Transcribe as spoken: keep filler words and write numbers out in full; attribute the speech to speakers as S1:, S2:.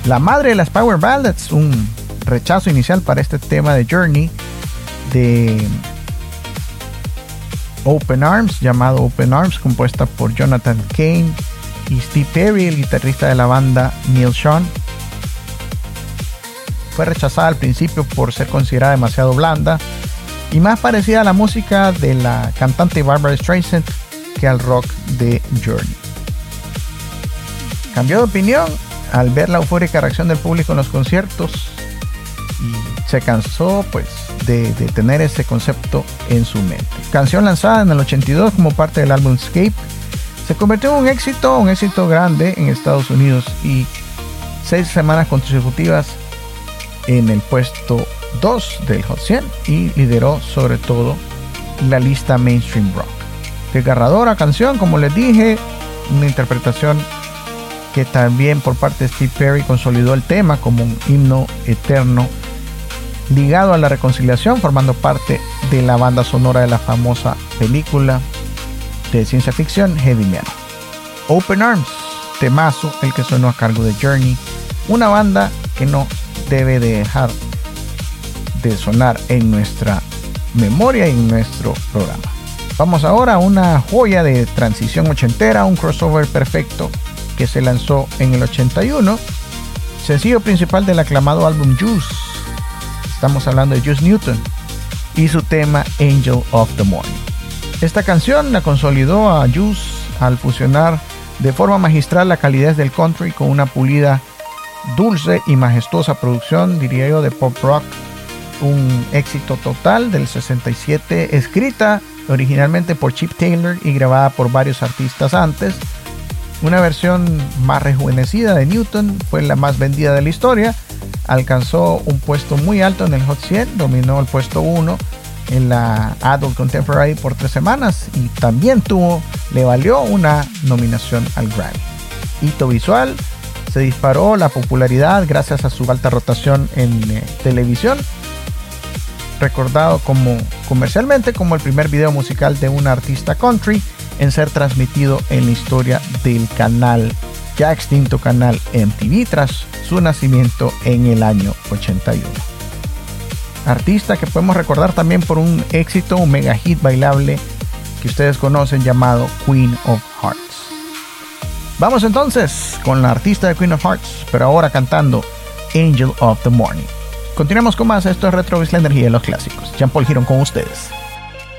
S1: la madre de las Power Ballads, un rechazo inicial para este tema de Journey de Open Arms, llamado Open Arms, compuesta por Jonathan Cain y Steve Perry, el guitarrista de la banda Neil Schon. Fue rechazada al principio por ser considerada demasiado blanda y más parecida a la música de la cantante Barbra Streisand que al rock de Journey. Cambió de opinión al ver la eufórica reacción del público en los conciertos y se cansó pues de, de tener ese concepto en su mente. Canción lanzada en el ochenta y dos como parte del álbum Escape, se convirtió en un éxito, un éxito grande en Estados Unidos y seis semanas consecutivas en el puesto dos del Hot cien y lideró sobre todo la lista mainstream rock. Desgarradora canción, como les dije, una interpretación que también por parte de Steve Perry consolidó el tema como un himno eterno ligado a la reconciliación, formando parte de la banda sonora de la famosa película de ciencia ficción Heavy Metal. Open Arms, temazo, el que sonó a cargo de Journey, una banda que no debe de dejar de sonar en nuestra memoria y en nuestro programa. Vamos ahora a una joya de transición ochentera, un crossover perfecto que se lanzó en el ochenta y uno, sencillo principal del aclamado álbum Juice. Estamos hablando de Juice Newton y su tema Angel of the Morning. Esta canción la consolidó a Juice al fusionar de forma magistral la calidez del country con una pulida, dulce y majestuosa producción, diría yo, de pop rock. Un éxito total del sesenta y siete, escrita originalmente por Chip Taylor y grabada por varios artistas antes. Una versión más rejuvenecida de Newton fue la más vendida de la historia. Alcanzó un puesto muy alto en el Hot cien, dominó el puesto uno en la Adult Contemporary por tres semanas y también tuvo, le valió una nominación al Grammy. Hito visual, se disparó la popularidad gracias a su alta rotación en eh, televisión, recordado como comercialmente como el primer video musical de un artista country en ser transmitido en la historia del canal, ya extinto canal M T V, tras su nacimiento en el año ochenta y uno. Artista que podemos recordar también por un éxito, un mega hit bailable que ustedes conocen llamado Queen of Hearts. Vamos entonces con la artista de Queen of Hearts, pero ahora cantando Angel of the Morning. Continuamos con más. Esto es Retro, es la energía de los clásicos. Jean Paul Girón con ustedes.